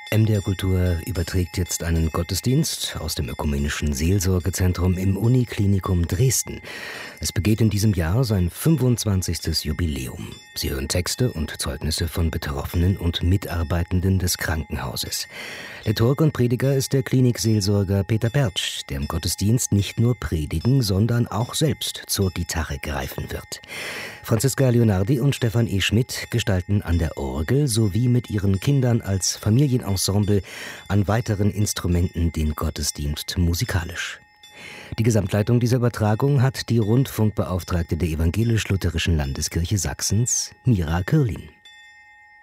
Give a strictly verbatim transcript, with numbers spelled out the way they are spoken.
M D R Kultur überträgt jetzt einen Gottesdienst aus dem Ökumenischen Seelsorgezentrum im Uniklinikum Dresden. Es begeht in diesem Jahr sein fünfundzwanzigstes Jubiläum. Sie hören Texte und Zeugnisse von Betroffenen und Mitarbeitenden des Krankenhauses. Liturg und Prediger ist der Klinikseelsorger Peter Pertsch, der im Gottesdienst nicht nur predigen, sondern auch selbst zur Gitarre greifen wird. Franziska Leonardi und Stefan E. Schmidt gestalten an der Orgel sowie mit ihren Kindern als Familienensemble an weiteren Instrumenten den Gottesdienst musikalisch. Die Gesamtleitung dieser Übertragung hat die Rundfunkbeauftragte der Evangelisch-Lutherischen Landeskirche Sachsens, Mira Kürlin.